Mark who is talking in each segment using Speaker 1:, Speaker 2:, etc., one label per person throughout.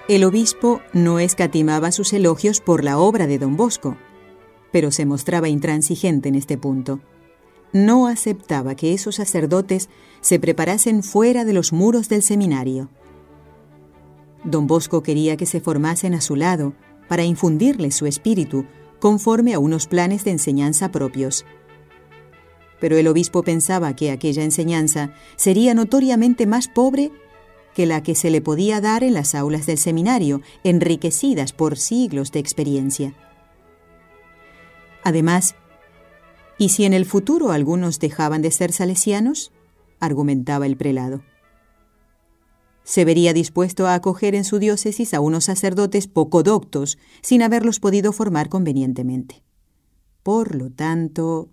Speaker 1: El obispo no escatimaba sus elogios por la obra de don Bosco, pero se mostraba intransigente en este punto. No aceptaba que esos sacerdotes se preparasen fuera de los muros del seminario. Don Bosco quería que se formasen a su lado para infundirles su espíritu conforme a unos planes de enseñanza propios. Pero el obispo pensaba que aquella enseñanza sería notoriamente más pobre que la que se le podía dar en las aulas del seminario, enriquecidas por siglos de experiencia. Además, ¿y si en el futuro algunos dejaban de ser salesianos?, argumentaba el prelado. Se vería dispuesto a acoger en su diócesis a unos sacerdotes poco doctos, sin haberlos podido formar convenientemente. Por lo tanto,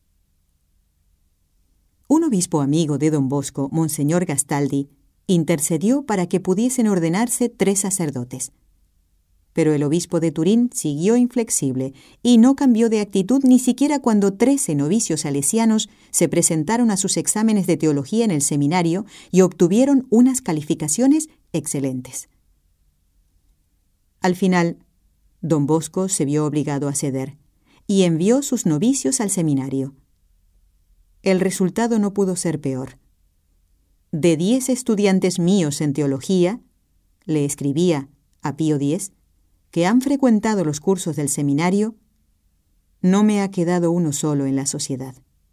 Speaker 1: un obispo amigo de don Bosco, Monseñor Gastaldi, intercedió para que pudiesen ordenarse 3 sacerdotes. Pero el obispo de Turín siguió inflexible y no cambió de actitud ni siquiera cuando 13 novicios salesianos se presentaron a sus exámenes de teología en el seminario y obtuvieron unas calificaciones excelentes. Al final, don Bosco se vio obligado a ceder y envió sus novicios al seminario. El resultado no pudo ser peor. De 10 estudiantes míos en teología, le escribía a Pío X, que han frecuentado los cursos del seminario, no me ha quedado uno solo en la sociedad.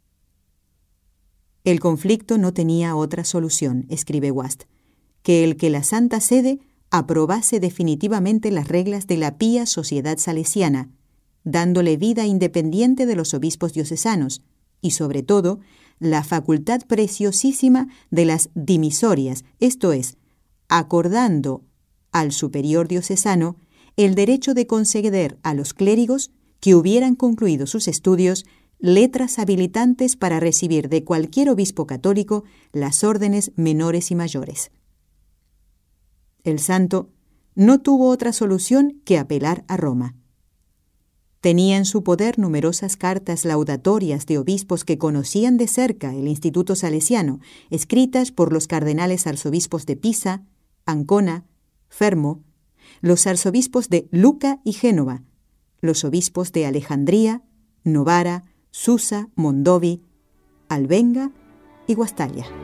Speaker 1: El conflicto no tenía otra solución, escribe Wast, que el que la Santa Sede aprobase definitivamente las reglas de la pía sociedad salesiana, dándole vida independiente de los obispos diocesanos, y sobre todo, la facultad preciosísima de las dimisorias, esto es, acordando al superior diocesano el derecho de conceder a los clérigos que hubieran concluido sus estudios letras habilitantes para recibir de cualquier obispo católico las órdenes menores y mayores. El santo no tuvo otra solución que apelar a Roma. Tenía en su poder numerosas cartas laudatorias de obispos que conocían de cerca el Instituto Salesiano, escritas por los cardenales arzobispos de Pisa, Ancona, Fermo, los arzobispos de Lucca y Génova, los obispos de Alejandría, Novara, Susa, Mondovi, Albenga y Guastalla.